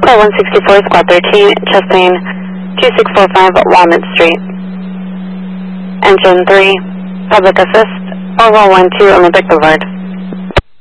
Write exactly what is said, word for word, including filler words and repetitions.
Flight one sixty-four, Squad thirteen, Chastain two six four five Walnut Street. Engine three, public assist, four one one two Olympic Boulevard.